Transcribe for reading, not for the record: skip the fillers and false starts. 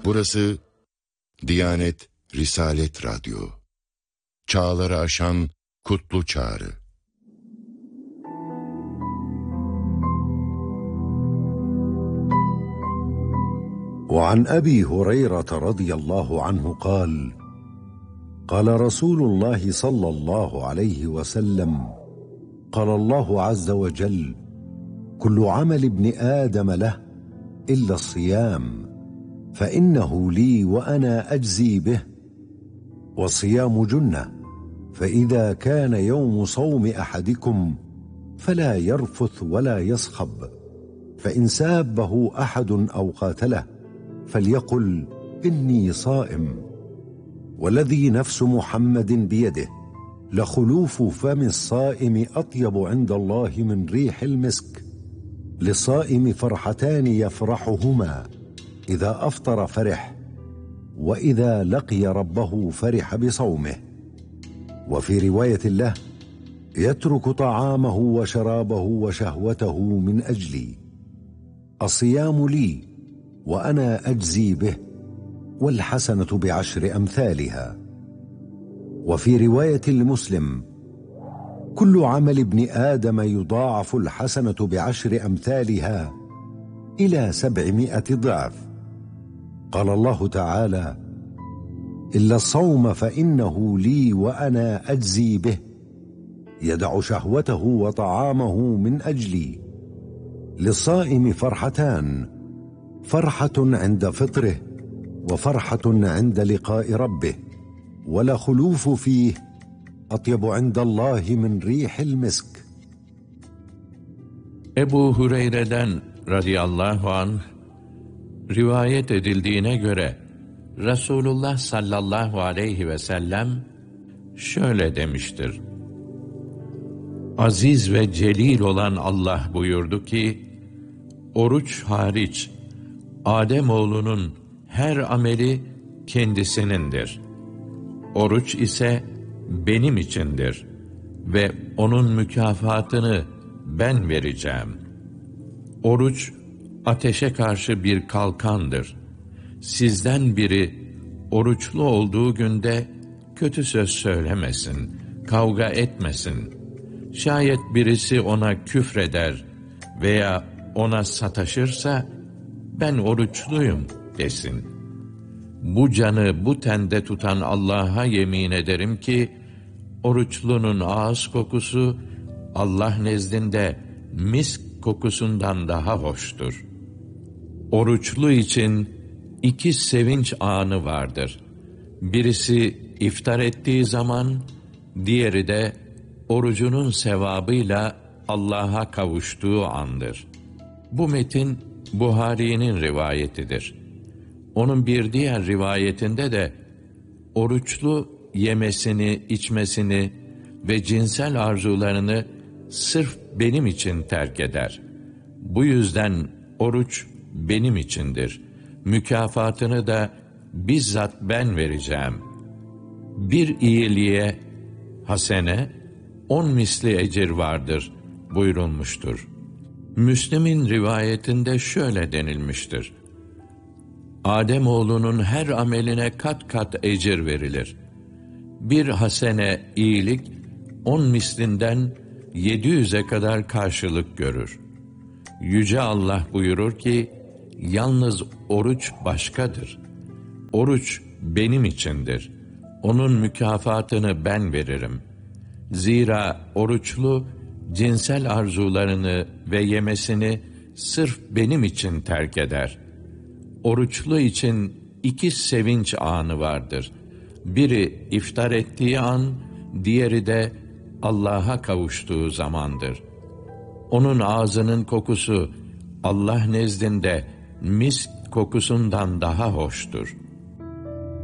Burası Diyanet Risalet Radyo. Çağları aşan kutlu çağrı. وعن أبي هريرة رضي الله عنه قال قال رسول الله صلى الله عليه وسلم قال الله عز وجل كل عمل ابن آدم له إلا الصيام فإنه لي وأنا أجزي به والصيام جنة فإذا كان يوم صوم أحدكم فلا يرفث ولا يصخب فإن سابه أحد أو قاتله فليقل إني صائم والذي نفس محمد بيده لخلوف فم الصائم أطيب عند الله من ريح المسك للصائم فرحتان يفرحهما إذا أفطر فرح وإذا لقي ربه فرح بصومه وفي رواية له يترك طعامه وشرابه وشهوته من أجلي الصيام لي وأنا أجزي به والحسنة بعشر أمثالها وفي رواية لمسلم كل عمل ابن آدم يضاعف الحسنة بعشر أمثالها إلى 700 ضعف قال الله تعالى إلا الصوم فإنه لي وأنا أجزي به يدع شهوته وطعامه من أجلي للصائم فرحتان فرحة عند فطره وفرحة عند لقاء ربه ولا خلوف فيه أطيب عند الله من ريح المسك. Ebu Hureyre'den radıyallahu anh rivayet edildiğine göre Resulullah sallallahu aleyhi ve sellem şöyle demiştir: Aziz ve celil olan Allah buyurdu ki, oruç hariç Ademoğlunun her ameli kendisinindir. Oruç ise benim içindir ve onun mükafatını ben vereceğim. Oruç ateşe karşı bir kalkandır. Sizden biri oruçlu olduğu günde kötü söz söylemesin, kavga etmesin. Şayet birisi ona küfreder veya ona sataşırsa, ben oruçluyum desin. Bu canı bu tende tutan Allah'a yemin ederim ki, oruçlunun ağız kokusu Allah nezdinde misk kokusundan daha hoştur. Oruçlu için 2 sevinç anı vardır. Birisi iftar ettiği zaman, diğeri de orucunun sevabıyla Allah'a kavuştuğu andır. Bu metin Buhari'nin rivayetidir. Onun bir diğer rivayetinde de oruçlu yemesini, içmesini ve cinsel arzularını sırf benim için terk eder. Bu yüzden oruç benim içindir. Mükafatını da bizzat ben vereceğim. Bir iyiliğe, hasene, 10 misli ecir vardır buyurulmuştur. Müslim'in rivayetinde şöyle denilmiştir: Ademoğlunun her ameline kat kat ecir verilir. Bir hasene, iyilik, 10 mislinden 700'e kadar karşılık görür. Yüce Allah buyurur ki, yalnız oruç başkadır. Oruç benim içindir. Onun mükafatını ben veririm. Zira oruçlu, cinsel arzularını ve yemesini sırf benim için terk eder. Oruçlu için 2 sevinç anı vardır. Biri iftar ettiği an, diğeri de Allah'a kavuştuğu zamandır. Onun ağzının kokusu Allah nezdinde misk kokusundan daha hoştur.